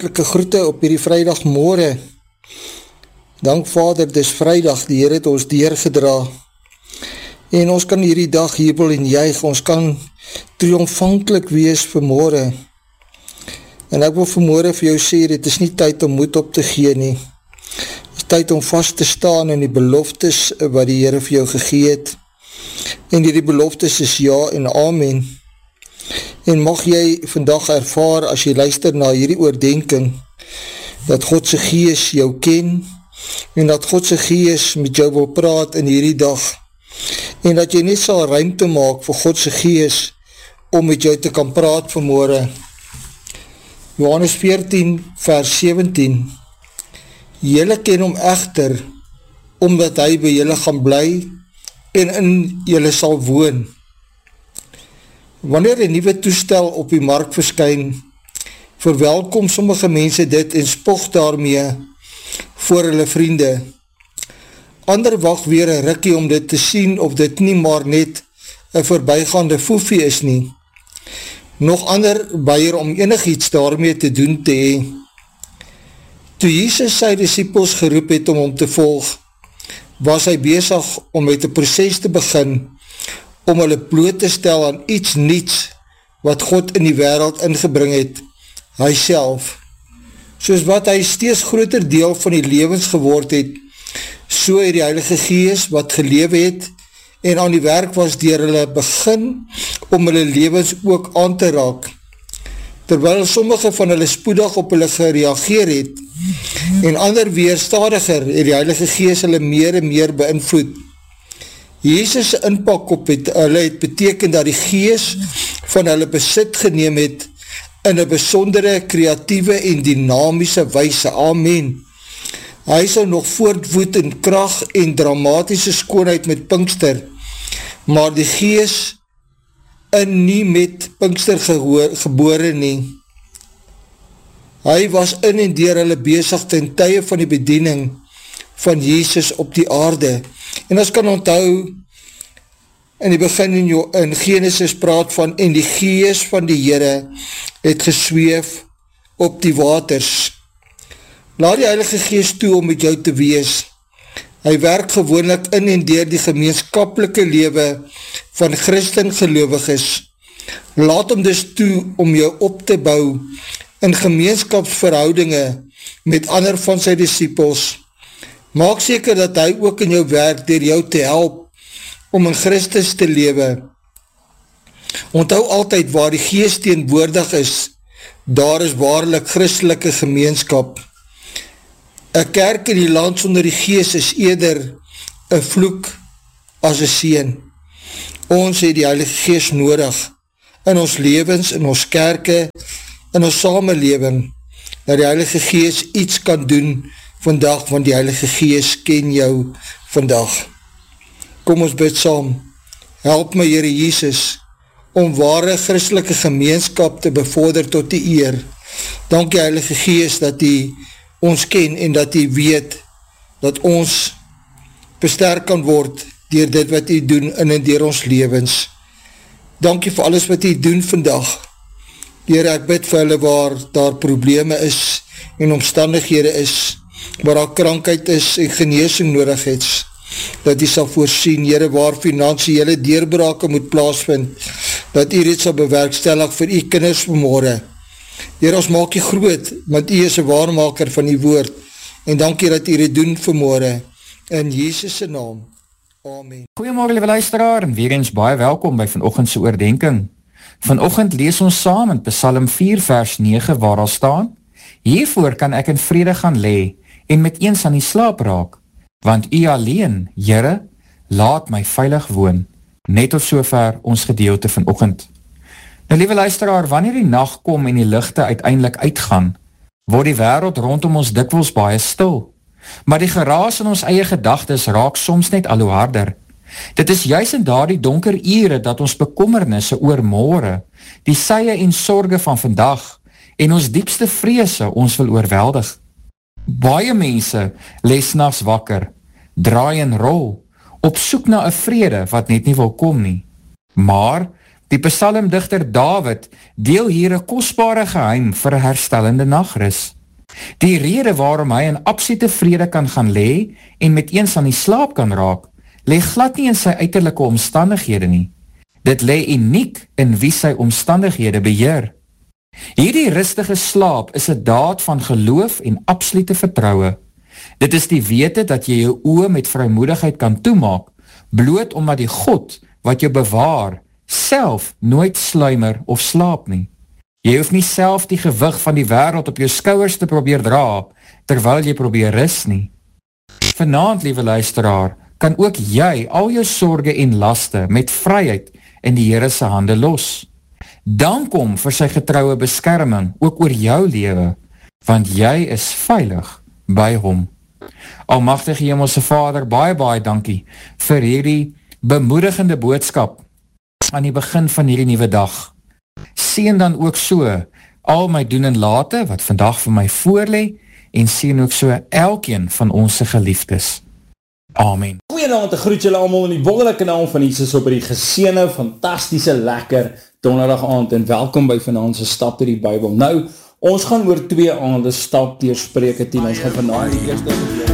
hartelike groete op hierdie Vrydagmorgen. Dank Vader, dis Vrydag, die Here het ons deurgedra. En ons kan hierdie dag jubel en juig, ons kan triomfantlik wees vanmorgen. En ek wil vanmorgen vir jou sê, dit is nie tyd om moed op te gee nie. Het is tyd om vast te staan in die beloftes wat die Here vir jou gegee het. En die beloftes is ja en amen. En mag jy vandag ervaar, as jy luister na hierdie oordenking, dat Godse Gees jou ken, en dat Godse Gees met jou wil praat in hierdie dag, en dat jy net sal ruimte maak vir Godse Gees, om met jou te kan praat vanmorgen. Johannes 14 vers 17 Julle ken hom echter, omdat hy by julle gaan bly, en in julle sal woon. Wanneer een nieuwe toestel op die markt verskyn, verwelkom sommige mense dit en spog daarmee voor hulle vriende. Ander wacht weer een rukkie om dit te sien of dit nie maar net een voorbijgaande foefie is nie. Nog ander baier om enig iets daarmee te doen te hee. Toe Jesus sy disciples geroep het om hom te volg, was hy besig om met die proces te begin, om hulle bloot te stel aan iets niets wat God in die wêreld ingebring het, hy self. Soos wat hy steeds groter deel van die lewens geword het, so het die Heilige Gees wat gelewe het en aan die werk was deur hulle begin om hulle lewens ook aan te raak. Terwyl sommige van hulle spoedig op hulle gereageer het en ander weer stadiger het die Heilige Gees hulle meer en meer beïnvloed. Jesus' inpak op hulle het beteken dat die Gees van hulle besit geneem het in een besondere, kreatieve en dynamische wyse. Amen. Hy sal nog voortvoet in krag en dramatische skoonheid met Pinkster, maar die Gees in nie met Pinkster gebore nie. Hy was in en deur hulle besig ten tye van die bediening van Jesus op die aarde. En ons kan onthou, in die begin in Genesis praat van, en die Gees van die Here het gesweef op die waters. Laat die Heilige Gees toe om met jou te wees. Hy werk gewoonlik in en deur die gemeenskaplike lewe van Christen gelowiges. Laat hom dus toe om jou op te bou in gemeenskapsverhoudinge met ander van sy disciples. Maak seker dat hy ook in jou werk deur jou te help om in Christus te lewe. Onthou altyd waar die Gees teenwoordig is, daar is waarlik Christelike gemeenskap. Een kerk in die land sonder die Gees is eerder een vloek as een seën. Ons het die Heilige Gees nodig in ons lewens, in ons kerke, in ons samelewing, dat die Heilige Gees iets kan doen vandag, want die Heilige Gees ken jou vandag. Kom ons bid saam. Help my, Here Jesus, om ware Christelike gemeenskap te bevorder tot die eer. Dankie, Heilige Gees, dat U ons ken en dat U weet dat ons besterk kan word deur dit wat U doen in en deur ons lewens. Dankie vir alles wat U doen vandag. Here, ek bid vir hulle waar daar probleme is en omstandighede is, waar daar krankheid is en genesing nodig het, dat U sal voorsien, Here, waar finansiële deurbrake moet plaasvind, dat U dit sal bewerkstellig vir U kinders vanmorgen. Here, ons maak U groot, want U is 'n waarmaker van die woord, en dankie dat U dit doen vanmorgen, in Jesus' naam. Amen. Goeiemorgen, liewe luisteraar, en weer eens baie welkom by vanoggend oordenking. Vanoggend lees ons saam in Psalm 4 vers 9 waar daar staan: Hiervoor kan ek in vrede gaan lê en met eens aan die slaap raak, want U alleen, Here, laat my veilig woon. Net tot sover ons gedeelte vanoggend. Nou, liewe luisteraar, wanneer die nag kom en die ligte uiteindelik uitgaan, word die wêreld rondom ons dikwels baie stil. Maar die geraas in ons eie gedagtes raak soms net al hoe harder. Dit is juis in daardie donker ure dat ons bekommernisse oor môre, die sye en sorge van vandag en ons diepste vrese ons wil oorweldig. Baie mense lê 's nags wakker, draai en rol, op soek na 'n vrede wat net nie wil kom nie. Maar die psalmdigter Dawid deel hier 'n kosbare geheim vir 'n herstellende nagrus. Die rede waarom hy in absolute vrede kan gaan lê en met eens aan die slaap kan raak, lê glad nie in sy uiterlike omstandighede nie. Dit lê uniek in wie sy omstandighede beheer. Hierdie rustige slaap is 'n daad van geloof en absolute vertroue. Dit is die wete dat jy jou oë met vrymoedigheid kan toemaak, bloot omdat die God wat jou bewaar, self nooit sluimer of slaap nie. Jy hoef nie self die gewig van die wêreld op jou skouers te probeer dra, terwyl jy probeer rus nie. Vanaand, liewe luisteraar, kan ook jy al jou sorge en laste met vryheid in die Here se hande los. Dank hom vir sy getroue beskerming, ook oor jou lewe, want jy is veilig by hom. Almagtige Hemelse Vader, baie dankie vir hierdie bemoedigende boodskap aan die begin van hierdie nuwe dag. Seën dan ook so al my doen en late wat vandag vir my voorlê en seën ook so elkeen van ons geliefdes. Amen. Goeienaand, ek groet julle almal in die wonderlike naam van Jesus op die geseënde, fantastiese, lekker donderdag aand en welkom by vanaand se stap deur die Bybel. Nou, ons gaan oor 2 aande stap deur Spreuke 10. Ons gaan vanaand die eerste